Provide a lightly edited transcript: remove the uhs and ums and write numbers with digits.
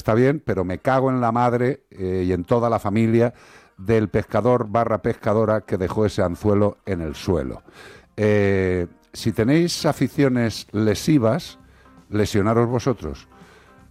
está bien, pero me cago en la madre y en toda la familia del pescador barra pescadora que dejó ese anzuelo en el suelo. Si tenéis aficiones lesivas, lesionaros vosotros.